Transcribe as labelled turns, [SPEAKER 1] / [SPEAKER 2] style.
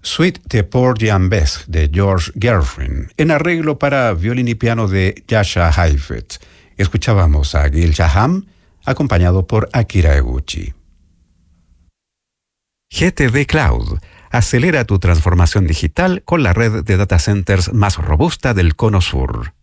[SPEAKER 1] Suite de Porgy and Bess de George Gershwin, en arreglo para violín y piano de Jascha Heifetz. Escuchábamos a Gil Shaham, acompañado por Akira Eguchi. GTD Cloud. Acelera tu transformación digital con la red de data centers más robusta del Cono Sur.